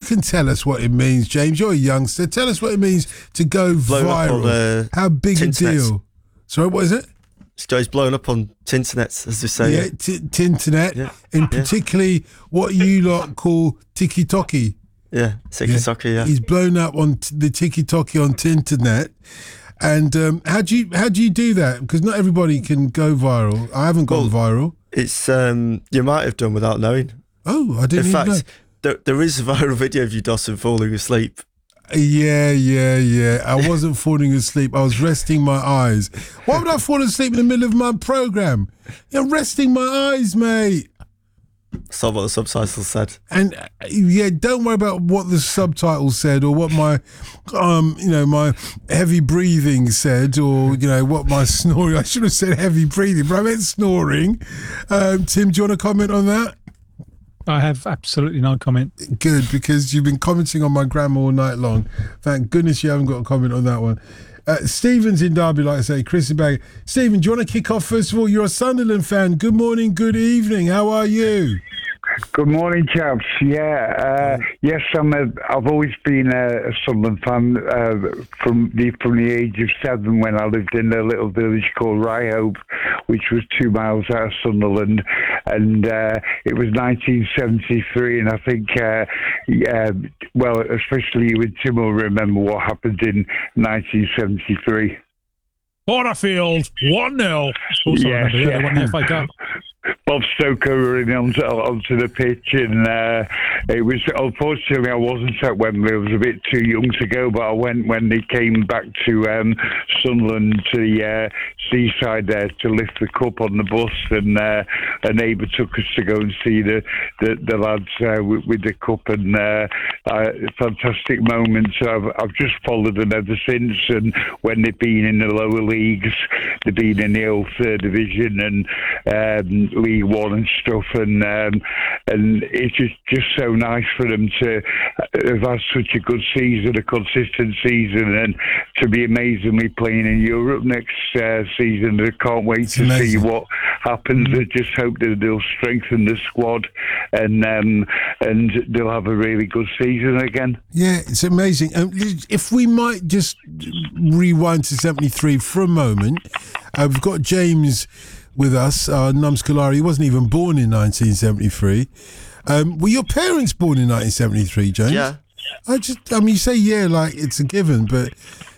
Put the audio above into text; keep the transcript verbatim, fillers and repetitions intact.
can tell us what it means, James. You're a youngster. Tell us what it means to go Blown viral. On, uh, How big Tinternet. a deal? Sorry, what is it? He's blown up on Tinternet, as they say. Yeah, t- Tinternet. Yeah. And Yeah. particularly what you lot call tiki-toki. Yeah, tiki-toki, yeah. He's blown up on t- the tiki-toki on Tinternet. And um, how do you how do you do that? Because not everybody can go viral. I haven't gone Well, viral. It's um, you might have done without knowing. Oh, I didn't In even fact, know. there, there is a viral video of you, Dawson, falling asleep. Yeah, yeah, yeah. I wasn't falling asleep. I was resting my eyes. Why would I fall asleep in the middle of my program? You're resting my eyes, mate. That's not what the subtitles said. And uh, yeah, don't worry about what the subtitles said or what my, um, you know, my heavy breathing said or you know what my snoring. I should have said heavy breathing, but I meant snoring. Um, Tim, do you want to comment on that? I have absolutely no comment. Good, because you've been commenting on my grammar all night long. Thank goodness you haven't got a comment on that one. Uh, Stephen's in Derby, like I say. Chris is back. Stephen, do you want to kick off first of all? You're a Sunderland fan. Good morning, good evening. How are you? Good morning, chaps. Yeah, uh, yes, I'm a, I've always been a, a Sunderland fan uh, from the from the age of seven when I lived in a little village called Ryhope, which was two miles out of Sunderland, and uh, it was nineteen seventy-three, and I think, uh, yeah, well, especially you and Tim will remember what happened in nineteen seventy-three. Porterfield, one nil. Also, Yes, remember, yeah, yeah. they won the F A Cup. Bob Stoker running onto, onto the pitch, and uh, it was unfortunately I wasn't at Wembley. I was a bit too young to go, but I went when they came back to um, Sunderland to the uh, seaside there to lift the cup on the bus, and uh, a neighbour took us to go and see the the, the lads uh, with, with the cup, and uh, uh, fantastic moments. I've I've just followed them ever since, and when they've been in the lower leagues, they've been in the old third division and um, League One and stuff, and um, and it's just, just so nice for them to have had such a good season, a consistent season, and to be amazingly playing in Europe next uh, season. I can't wait It's to amazing. see what happens. I just hope that they'll strengthen the squad, and um, and they'll have a really good season again. Yeah, it's amazing. Um, if we might just rewind to seventy-three for a moment, uh, we've got James with us, uh, Nums Kalari. He wasn't even born in nineteen seventy-three. Um, were your parents born in nineteen seventy-three, James? Yeah. I just, I mean, you say yeah, like it's a given, but